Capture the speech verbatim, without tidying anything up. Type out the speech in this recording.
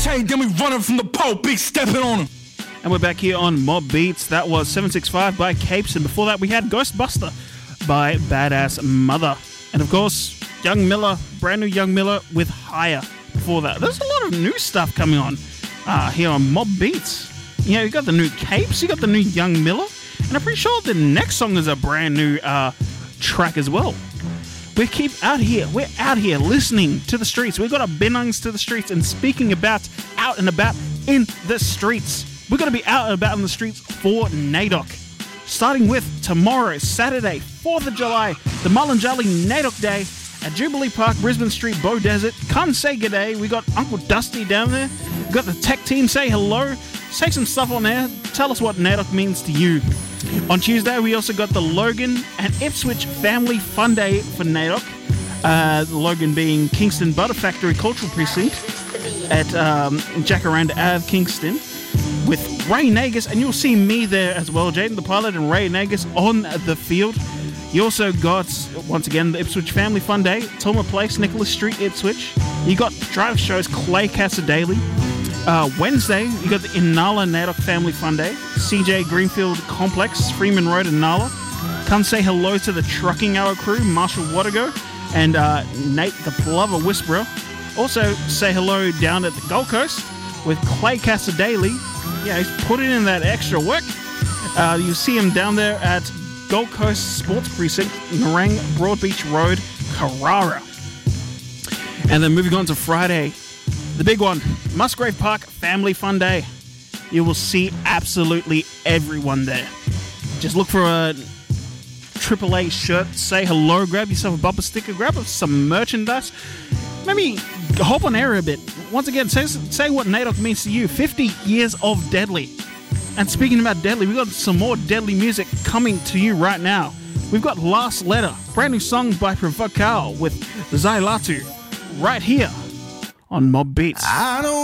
chain, then we running from the pole, big stepping on him. And we're back here on Mob Beats. That was seven six five by Capes, and before that we had Ghostbuster by Badass Mother. And of course, Young Miller, brand new Young Miller with Higher before that. There's a lot of new stuff coming on uh, here on Mob Beats. You know, you got the new Capes, you got the new Young Miller, and I'm pretty sure the next song is a brand new uh, track as well. We keep out here, we're out here listening to the streets. We've got our binungs to the streets and speaking about out and about in the streets. We're going to be out and about in the streets for NAIDOC. Starting with tomorrow, Saturday, fourth of July, the Mullinjali NAIDOC Day at Jubilee Park, Brisbane Street, Bow Desert. Come say good day. We got Uncle Dusty down there. We got the tech team. Say hello. Say some stuff on there. Tell us what NAIDOC means to you. On Tuesday, we also got the Logan and Ipswich Family Fun Day for NAIDOC. Uh, Logan being Kingston Butter Factory Cultural Precinct at um, Jacaranda Ave, Kingston, with Ray Nagus, and you'll see me there as well, Jaden the Pilot and Ray Nagus on the field. You also got, once again, the Ipswich Family Fun Day, Tilma Place, Nicholas Street, Ipswich. You got drive shows, Clay Casa Daily. Uh, Wednesday, you got the Inala NAIDOC Family Fun Day, C J Greenfield Complex, Freeman Road, Inala. Come say hello to the Trucking Hour crew, Marshall Watergo and uh, Nate the Plover Whisperer. Also, say hello down at the Gold Coast with Clay Casa Daily. Yeah, he's putting in that extra work. Uh, you see him down there at Gold Coast Sports Precinct, Nerang, Broadbeach Road, Carrara. And then moving on to Friday, the big one, Musgrave Park Family Fun Day. You will see absolutely everyone there. Just look for a triple A shirt, say hello, grab yourself a bumper sticker, grab some merchandise. Maybe hop on air a bit. Once again, say, say what NAIDOC means to you. fifty years of Deadly. And speaking about Deadly, we've got some more Deadly music coming to you right now. We've got Last Letter, brand new song by Provocal with Zailatu, right here on Mob Beats. I don't